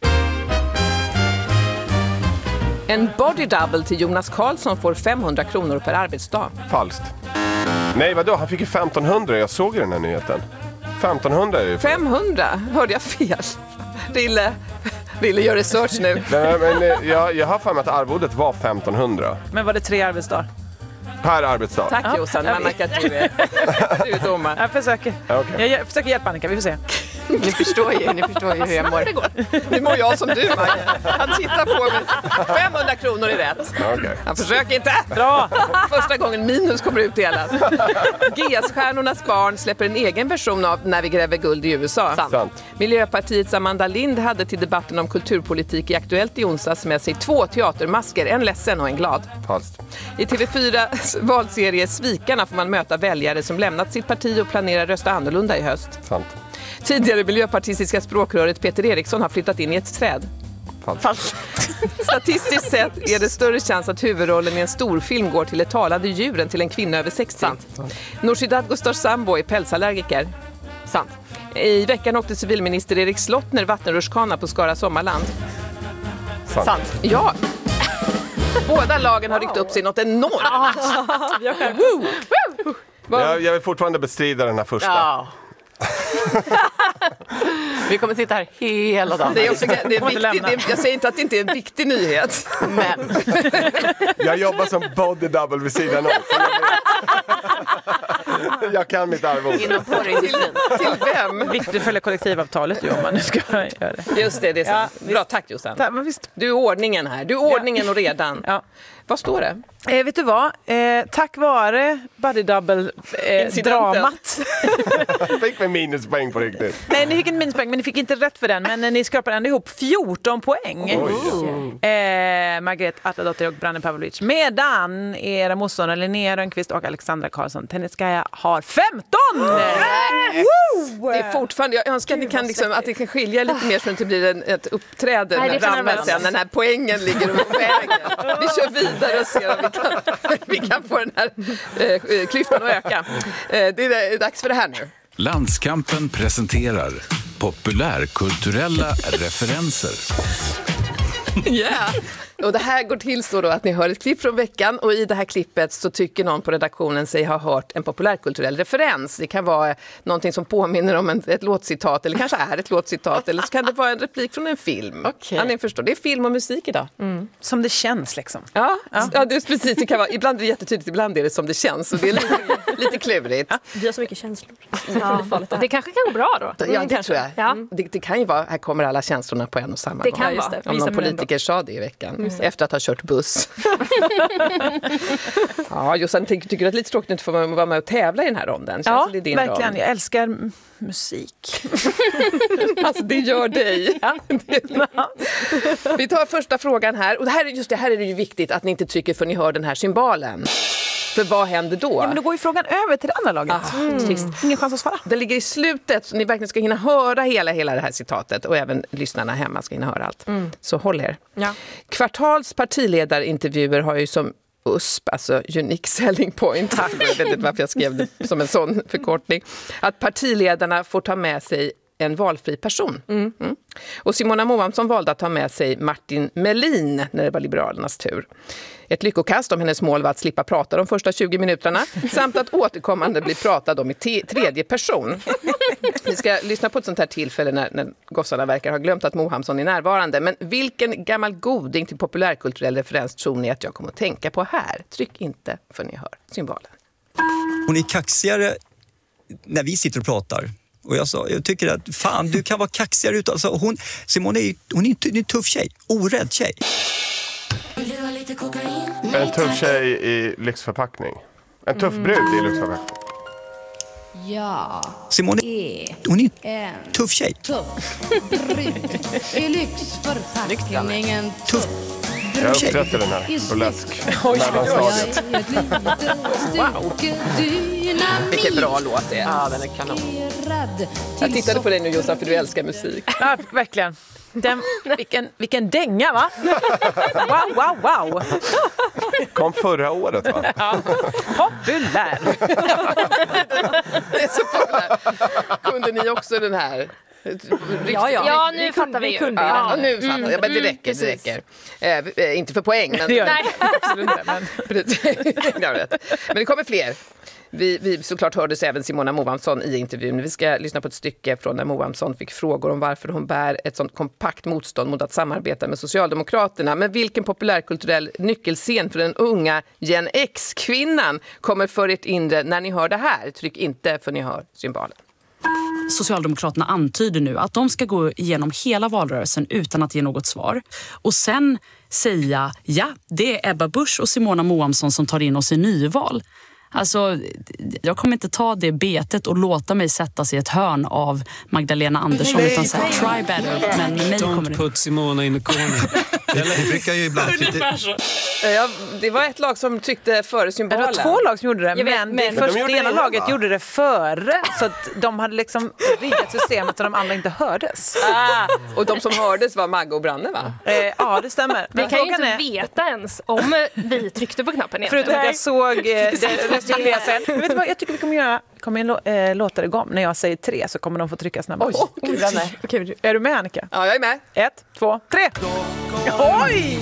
En body double till Jonas Karlsson får 500 kronor per arbetsdag. Falskt. Nej, vadå? Han fick ju 1500. Jag såg ju den här nyheten. 1500 är ju... 500? Hörde jag fel? Rille gör research nu. Nej, men jag har för mig att arvodet var 1500. Men var det 3 arbetsdagar? Per arbetsdag. Tack Jossan, man märker att du är domare. Jag försöker. Okay. Jag försöker hjälpa Annika, vi får se. Ni förstår ju hur jag mår. Nu mår jag som du, Magge. Han tittar på mig. 500 kronor är rätt. Okay. Han försöker inte. Bra. Första gången minus kommer ut delas. GS-stjärnornas barn släpper en egen version av När vi gräver guld i USA. Sant. Miljöpartiets Amanda Lind hade till debatten om kulturpolitik i Aktuellt i onsdags med sig 2 teatermasker, en ledsen och en glad. Falskt. I TV4 valserie Svikarna får man möta väljare som lämnat sitt parti och planerar rösta annorlunda i höst. Sant. Tidigare miljöpartistiska språkröret Peter Eriksson har flyttat in i ett träd. Falskt. Statistiskt sett är det större chans att huvudrollen i en storfilm går till ett talande djur än till en kvinna över 60. Nooshi Dadgostars sambo är pälsallergiker. Sant. I veckan åkte civilminister Erik Slottner vattenrutschkana på Skara Sommarland. Sant. Ja. Båda lagen har ryckt upp sig något enormt. Jag vill fortfarande bestrida den här första. Ja. Vi kommer sitta här hela dagen. Det är också, det är viktigt, jag säger inte att det inte är en viktig nyhet. Men jag jobbar som body double vid sidan om. Jag kan mitt arvode. Inom porrindustrin. Till vem? Viktigt att följa kollektivavtalet om man nu ska göra det. Just det, det är sant. Bra, tack Jossan. Du är ordningen här. Du är ordningen och redan. Ja. Vad står det? Vet du vad? Tack vare body double dramat. Fick vi minuspoäng på riktigt? Nej, ni fick en minuspoäng, men ni fick inte rätt för den. Men ni skrapade ändå ihop 14 poäng. Margret Atladotter och Branne Pavlovic. Medan era motståndare Linnea Rönnqvist och Alexandra Karlsson Tenetskaja har 15! Det är fortfarande, jag önskar att ni kan, liksom, att det kan skilja lite mer så att det blir ett uppträde när sen den här poängen ligger på vägen. Vi kör vidare och ser om vi kan få den här klyftan att öka. Det är dags för det här nu. Landskampen presenterar populärkulturella referenser. Yeah. Och det här går till så då att ni hör ett klipp från veckan och i det här klippet så tycker någon på redaktionen sig ha hört en populärkulturell referens. Det kan vara någonting som påminner om ett låtcitat eller kanske är ett låtcitat eller så kan det vara en replik från en film. Ja, ni förstår, det är film och musik idag. Som det känns liksom. Ja det är precis. Det kan vara, ibland är det jättetydligt, ibland är det som det känns. Och det är lite klurigt. Vi har så mycket känslor. Det kanske kan gå bra då. Ja, det tror jag. Ja. Det kan ju vara, här kommer alla känslorna på en och samma det gång. Kan vara. Om någon politiker sa det i veckan. Efter att ha kört buss. Ja, Jossan, tycker du att det är lite tråkigt att få vara med och tävla i den här ronden? Ja, det är din verkligen. roll. Jag älskar musik. Alltså, det gör dig. Ja. Vi tar första frågan här. Och det här är ju viktigt att ni inte trycker för ni hör den här symbolen. För vad händer då? Ja, men då går ju frågan över till det andra laget. Ingen chans att svara. Det ligger i slutet, så ni verkligen ska hinna höra hela det här citatet. Och även lyssnarna hemma ska hinna höra allt. Så håll er. Ja. Kvartals partiledarintervjuer har ju som USP, alltså Unique Selling Point. Jag vet inte varför jag skrev det som en sån förkortning. Att partiledarna får ta med sig en valfri person. Och Simona Moamsson valde att ta med sig Martin Melin när det var Liberalernas tur. Ett lyckokast om hennes mål var att slippa prata de första 20 minuterna samt att återkommande bli pratad om i tredje person. Vi ska lyssna på ett sånt här tillfälle när gossarna verkar ha glömt att Moamsson är närvarande. Men vilken gammal goding till populärkulturell referens tror ni att jag kommer att tänka på här? Tryck inte för ni hör symbolen. Hon är kaxigare när vi sitter och pratar. Och jag tycker att fan, du kan vara kaxigare ut. Alltså, Simone är en tuff tjej, orädd tjej. En tuff tjej i lyxförpackning. En tuff brud i lyxförpackning. Ja. Simone hon är en tuff tjej. Tuff brud i lyxförpackningen. Tuff. Jag upptäckte den här på läsk. Mellanstadiet. Wow. Vilken bra låt det är. Ja, den är kanon. Jag tittade på dig nu, Jossan, för du älskar musik. Ja, verkligen. Vilken dänga, va? Wow. Kom förra året, va? Ja. Populär. Det är så populär. Kunde ni också den här? Ja, nu fattar vi ju. Ja, nu fattar jag. Men det räcker. Inte för poäng, men... Nej, absolut inte. Men det kommer fler. Vi såklart hördes även Simona Moamsson i intervjun. Vi ska lyssna på ett stycke från när Moamsson fick frågor om varför hon bär ett sånt kompakt motstånd mot att samarbeta med Socialdemokraterna. Men vilken populärkulturell nyckelscen för den unga Gen X-kvinnan kommer för ert inre när ni hör det här? Tryck inte för ni hör symbolen. Socialdemokraterna antyder nu att de ska gå igenom hela valrörelsen utan att ge något svar. Och sen säga, ja, det är Ebba Busch och Simona Moamsson som tar in oss i nyval. Alltså, jag kommer inte ta det betet och låta mig sättas i ett hörn av Magdalena Andersson utan säga try better, men mig kommer det. Don't put Simona in the corner. Det brukar ju ibland det var ett lag som tryckte före symbolen. Det var två lag som gjorde det, men det ena laget gjorde det före, så att de hade liksom riggat systemet så de andra inte hördes. Och de som hördes var Magge och Branne, va? Ja, det stämmer. Vi kan ju inte veta ens om vi tryckte på knappen egentligen. Förutom att jag såg sen. Vet du vad, jag tycker vi kommer låta det gå. När jag säger 3 så kommer de få trycka snabbare. Okej. Är du med, Annika? Ja, jag är med. 1, 2, 3. Oj!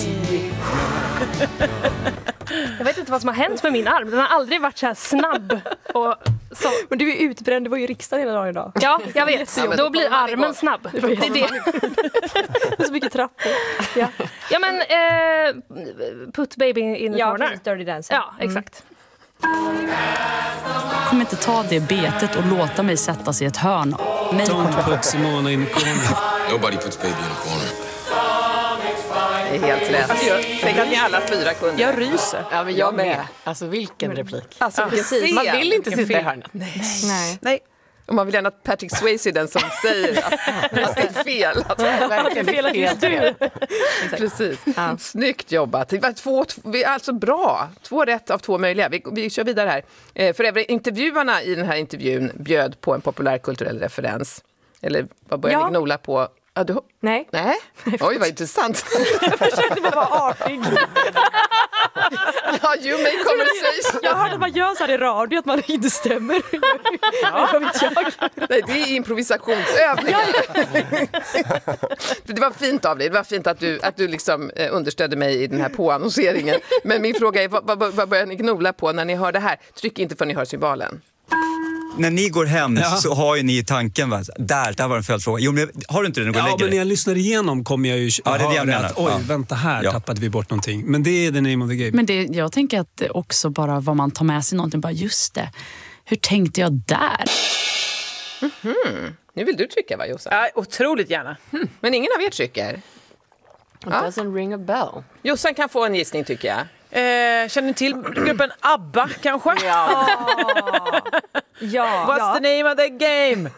Jag vet inte vad som har hänt med min arm. Den har aldrig varit så här snabb. Men du är utbränd, det var ju riksdagen hela dagen idag. Ja, jag vet. Då blir armen snabb. Det är det. Det är så mycket trappor. Ja, men put baby in the corner. Dirty Dancing. Ja, exakt. Jag kommer inte ta det betet och låta mig sättas i ett hörn. Don't put Simona in the corner. Nobody puts baby in the corner. Det är helt rätt. Tänk att ni alla 4 kunde. Jag ryser. Ja, men jag med. Alltså vilken replik. Alltså, precis. Man vill inte sitta i hörnet. Nej. Och man vill gärna att Patrick Swayze är den som säger att det är fel. Att det är fel att just du. Precis. Ja. Snyggt jobbat. Det var alltså bra. 2 rätt av 2 möjliga. Vi kör vidare här. För övrigt, intervjuarna i den här intervjun bjöd på en populärkulturell referens. Eller vad började ni gnola på? Nej. Oj, vad intressant. Jag försökte bara vara artig. Ja, you make conversation. Jag hörde att man gör så här i radio, att man inte stämmer. Vad vet jag? Nej, det är improvisationsövningar. Det var fint av dig. Det var fint att du liksom understödde mig i den här påannonseringen. Men min fråga är, vad börjar ni gnola på när ni hör det här? Tryck inte för ni hör symbolen. När ni går hem så har ju ni tanken, där var en följdfråga. Jo, men har du inte den och går och lägger men när jag lyssnar igenom kommer jag ju höra att oj, vänta här, tappade vi bort någonting. Men det är the name of the game. Men jag tänker att också bara vad man tar med sig någonting, bara just det. Hur tänkte jag där? Nu vill du trycka, va, Jossan? Ja, otroligt gärna. Men ingen av er trycker. It doesn't ring a bell. Jossan kan få en gissning, tycker jag. Känner ni till gruppen ABBA, kanske? What's the name of the game?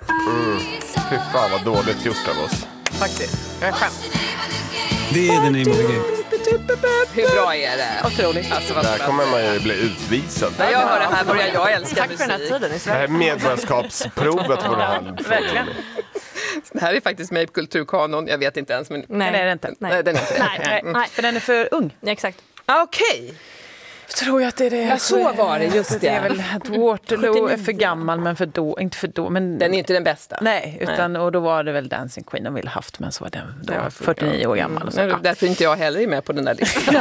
Fy fan vad dåligt gjort av oss. Faktiskt. Jag är skämt. Det är the name of the game. Hur bra är det? Otroligt. Alltså, vad Där kommer man ju bli utvisad. När jag hör det här börjar jag älska Tack för den här musik. tiden i Det Sverige. här är medborgarskapsprovet på det här. Verkligen. Det här är faktiskt med i kulturkanon. Jag vet inte ens. Men... Nej, det är det inte. Nej, den är inte det. Nej, för den är för ung. Ja, exakt. Okej. Tror jag att det är det. Ja, så var det, just det. Det är väl att Waterloo är för gammal, men inte för då. Men den är inte den bästa. Nej, utan, och då var det väl Dancing Queen de ville haft, men så var den då var 49 år gammal. Och så. Nej, därför inte jag heller är med på den där listan.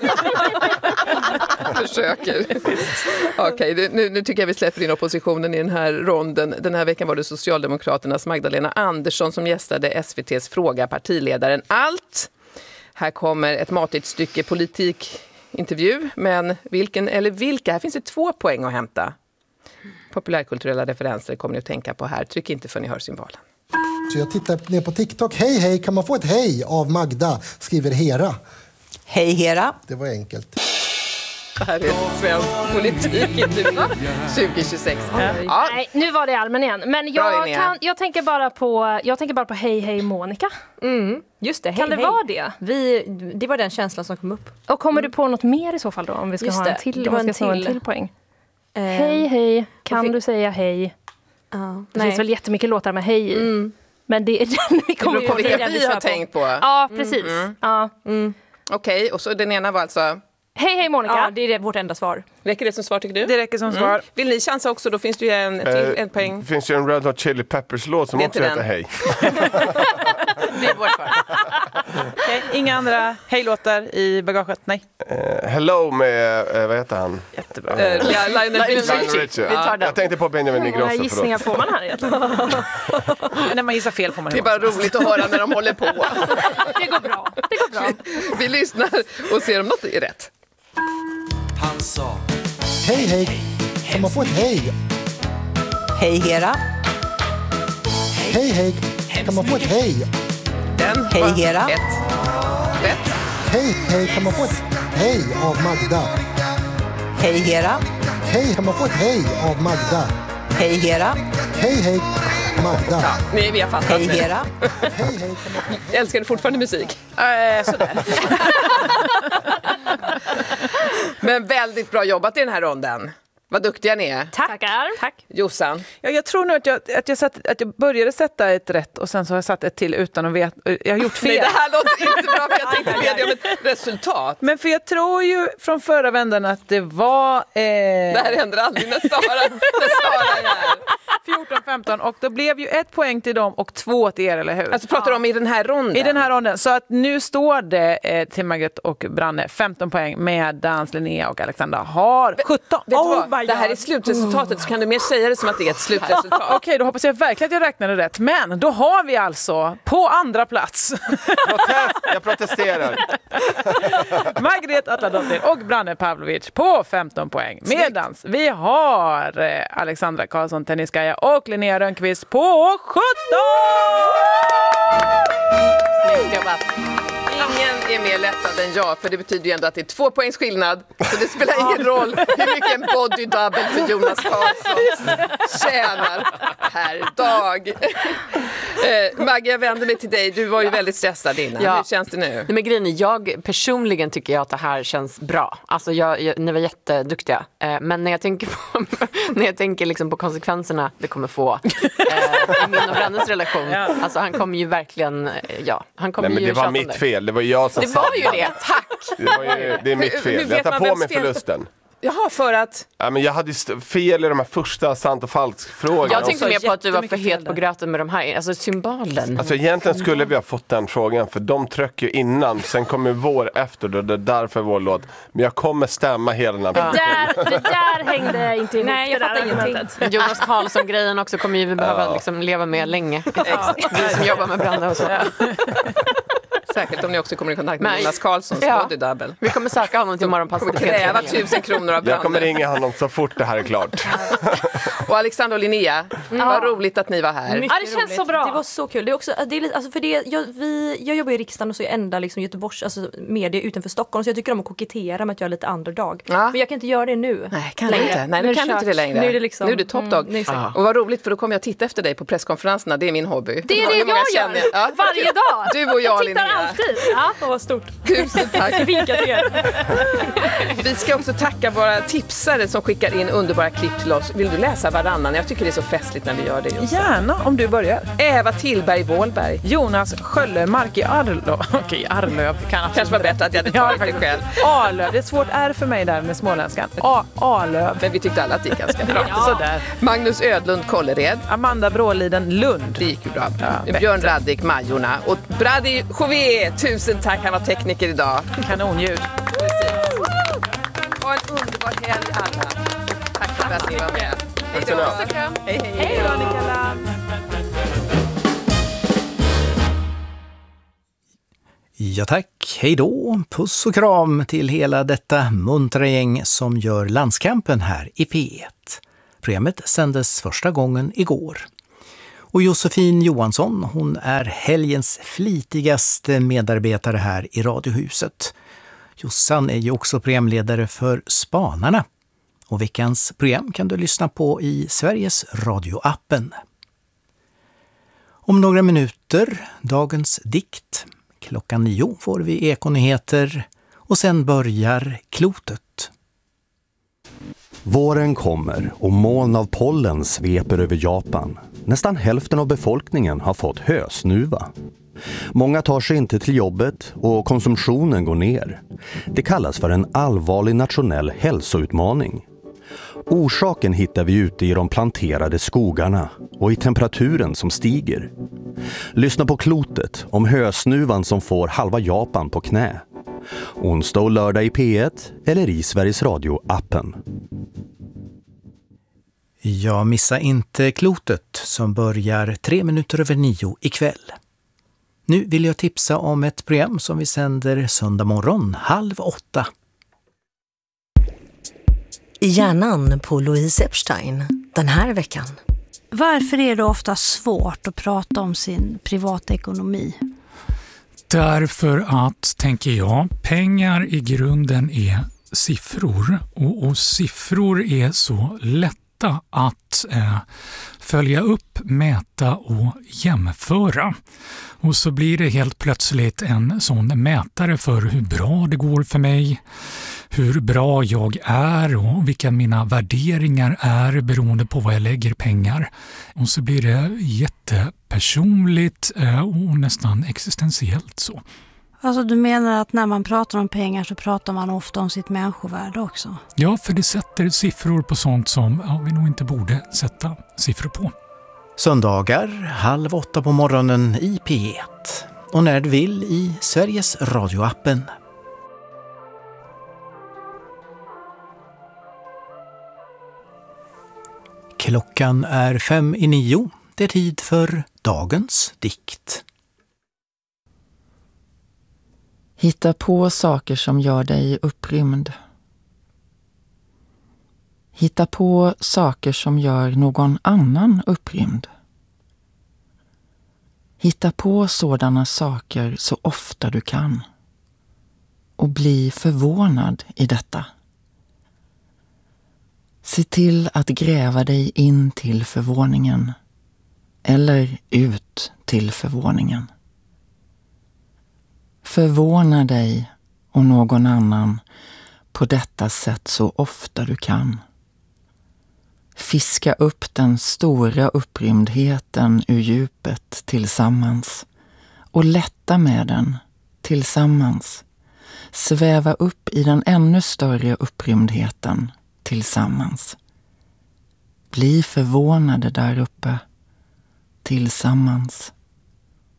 Försöker. Okej, nu tycker jag vi släpper in oppositionen i den här ronden. Den här veckan var det Socialdemokraternas Magdalena Andersson som gästade SVT:s Fråga partiledaren allt. Här kommer ett matigt stycke politikintervju, men vilken eller vilka? Här finns det 2 poäng att hämta. Populärkulturella referenser kommer ni att tänka på här. Tryck inte för ni hör symbalen. Så jag tittar ner på TikTok. Hej, kan man få ett hej av Magda? Skriver Hera. Hej Hera. Det var enkelt. Det här är svensk politikintervju 2026. Ja. Nej, nu var det Almen igen. Men jag tänker bara på Hej hej Monica. Just det, kan det vara det? Det var den känslan som kom upp. Och kommer du på något mer i så fall då? Om vi ska ha en till poäng. Hej hej, kan du säga hej? Det finns väl jättemycket låtar med hej i. Men det är den vi kommer på vilka vi har tänkt på. Ja, precis. Okej, och så den ena var alltså... Hej hej Monica. Ja, det är vårt enda svar. Räcker det som svar tycker du? Det räcker som svar. Vill ni chansa också? Då finns det ju en poäng. Det finns ju en Red Hot Chili Peppers-låt som också heter Hej. Det är vårt svar. Okay. Inga andra hej-låtar i bagaget? Nej. Hello med, vad heter han? Jättebra. Lionel Richie. Vi tar den. Jag tänkte på Benjamin Ingrosso. Några gissningar får man här egentligen. När man gissar fel får man. Det är bara roligt att höra när de håller på. Det går bra. Vi lyssnar och ser om något är rätt. Han sa hej, kan man få ett hej? Hej Hera. Hej, kan man få ett hej? Den hej Hera. Rätt. Hej, kan man få ett hej av Magda? Hej Hera. Hej, kan man få ett hej av Magda? Hej Hera. Hej, Magda. Ja, vi har fattat. Hej Hera. Hej, älskar du fortfarande musik? Sådär. Men väldigt bra jobbat i den här ronden. Vad duktiga ni är. Tackar. Tack. Jossan. Ja, jag tror nog att jag började sätta ett rätt och sen så har jag satt ett till utan att veta. Jag har gjort fel. Nej, det här låter inte bra för jag tänkte bedja om ett resultat. Men för jag tror ju från förra vändan att det var... Det här händer aldrig när Sara är här. 14-15 och då blev ju 1 poäng till dem och 2 till er, eller hur? Alltså pratar du om i den här ronden? I den här ronden. Så att nu står det till Margret och Branne 15 poäng medan Linnea och Alexandra har 17. Det här är slutresultatet, så kan du mer säga det som att det är ett slutresultat. Okej, då hoppas jag verkligen att jag räknade rätt. Men då har vi alltså på andra plats Jag protesterar. Margret Atladottir och Branne Pavlovic på 15 poäng. Medan vi har Alexandra Karlsson Tenniskaya och Linnea Rönnqvist på 17! Snyggt jobbat. Ingen är mer lättad än jag, för det betyder ju ändå att det är 2 poängs skillnad. Så det spelar ingen roll hur mycket en body double för Jonas Karlsson tjänar per dag. Maggie, jag vänder mig till dig. Du var ju väldigt stressad innan. Hur känns det nu? Nej, men grejen är, jag personligen tycker jag att det här känns bra. Alltså ni var jätteduktiga. Men när jag tänker liksom på konsekvenserna det kommer få i min och Brannes relation. Alltså han kommer ju verkligen, han kommer ju det var mitt fel. Det var jag som det var ju det, tack! Det är mitt fel. Jag tar på mig förlusten. Jaha, för att... Ja, men jag hade fel i de här första sant och falsk-frågorna. Jag tänkte mer på att du var för het på gröten med de här, alltså symbalen. Alltså egentligen skulle vi ha fått den frågan, för de trycker ju innan. Sen kommer vår efter, och det är därför vår låt. Men jag kommer stämma hela den här det där hängde inte ihop. Nej, jag fattar ingenting. Jonas Karlsson-grejen också kommer ju vi behöva liksom leva med länge. Du som jobbar med Branne och så. Säkert om ni också kommer i kontakt med Jonas Karlssons body double. Vi kommer söka honom till morgonpasset. Kommer kräva 1000 kronor av Branne. Jag kommer ringa honom så fort det här är klart. Och Alexandra och Linnea, vad roligt att ni var här. Det känns så bra. Det var så kul. Det är också, det är lite, alltså för det, jag jobbar i riksdagen och så är jag enda liksom Göteborgs media utanför Stockholm, så jag tycker om att kokettera med att jag är lite underdog. Men jag kan inte göra det nu. Nej, kan inte. Nej, nu kan du inte det längre. Nu är det liksom, nu är du toppdog. Och vad roligt, för då kommer jag titta efter dig på presskonferenserna. Det är min hobby. Det är det jag gör varje dag. Du och jag, Linnea. Jag tittar alltid. Ja, det var stort. Tusen tack. Jag vinkar till er. Vi ska också tacka våra tipsare som skickar in underbara klipp till oss. Vill du läsa varannan? Jag tycker det är så festligt när vi gör det just. Gärna, om du börjar. Eva Tillberg Wåhlberg. Jonas Sköllermark i Arlöv. Okej, Arlöv. Kanske var bättre att jag hade tagit det själv. Arlöv. Det är ett svårt R för mig där med småländskan. Arlöv. Men vi tyckte alla att det gick ganska bra. Sådär. Magnus Ödlund Kållered. Amanda Bråliden Lund. Det gick ju bra. Björn Raddik Majorna. Och Brady Chauvet. Tusen tack, han var tekniker idag. Kanonljud. Ha en underbar helg alla. Tack för att ni var med. Hej då. Hej då, Nicola. Ja tack, hej då. Puss och kram till hela detta muntra gäng som gör Landskampen här i P1. Programmet sändes första gången igår. Och Josefin Johansson, hon är helgens flitigaste medarbetare här i Radiohuset. Jossan är ju också programledare för Spanarna. Och veckans program kan du lyssna på i Sveriges Radio-appen. Om några minuter, dagens dikt. 9:00 får vi ekonyheter och sen börjar klotet. Våren kommer och moln av pollen sveper över Japan. Nästan hälften av befolkningen har fått hösnuva. Många tar sig inte till jobbet och konsumtionen går ner. Det kallas för en allvarlig nationell hälsoutmaning. Orsaken hittar vi ute i de planterade skogarna och i temperaturen som stiger. Lyssna på klotet om hösnuvan som får halva Japan på knä. Onsdag och lördag i P1 eller i Sveriges Radio-appen. Jag missar inte klotet som börjar 9:03 ikväll. Nu vill jag tipsa om ett program som vi sänder söndag morgon 7:30. I hjärnan på Louise Epstein den här veckan. Varför är det ofta svårt att prata om sin privata ekonomi? Därför att, tänker jag, pengar i grunden är siffror. Och siffror är så lätta att följa upp, mäta och jämföra. Och så blir det helt plötsligt en sån mätare för hur bra det går för mig, hur bra jag är och vilka mina värderingar är beroende på vad jag lägger pengar. Och så blir det jättepersonligt och nästan existentiellt så. Alltså du menar att när man pratar om pengar så pratar man ofta om sitt människovärde också? Ja, för det sätter siffror på sånt som vi nog inte borde sätta siffror på. Söndagar 7:30 på morgonen i P1 och när du vill i Sveriges Radio-appen. Klockan är 8:55. Det är tid för dagens dikt. Hitta på saker som gör dig upprymd. Hitta på saker som gör någon annan upprymd. Hitta på sådana saker så ofta du kan. Och bli förvånad i detta. Se till att gräva dig in till förvåningen. Eller ut till förvåningen. Förvåna dig och någon annan på detta sätt så ofta du kan. Fiska upp den stora upprymdheten ur djupet tillsammans och lätta med den tillsammans. Sväva upp i den ännu större upprymdheten tillsammans. Bli förvånade där uppe tillsammans.